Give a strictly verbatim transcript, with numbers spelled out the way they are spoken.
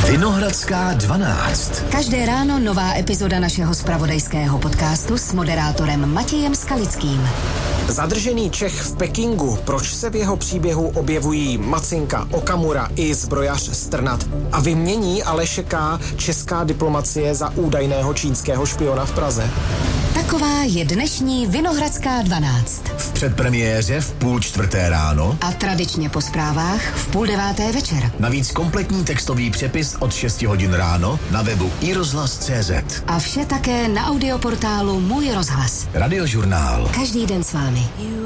Vinohradská dvanáct. Každé ráno nová epizoda našeho zpravodajského podcastu s moderátorem Matějem Skalickým. Zadržený Čech v Pekingu, proč se v jeho příběhu objevují Macinka, Okamura i zbrojař Strnad a vymění Aleše K. česká diplomacie za údajného čínského špiona v Praze? Taková je dnešní Vinohradská dvanáct. V předpremiéře v půl čtvrté ráno A tradičně po zprávách v půl deváté večer. navíc kompletní textový přepis od šesti hodin ráno na webu i rozhlas tečka cé zet. A vše také na audioportálu Můj rozhlas. Radiožurnál. Každý den s vámi.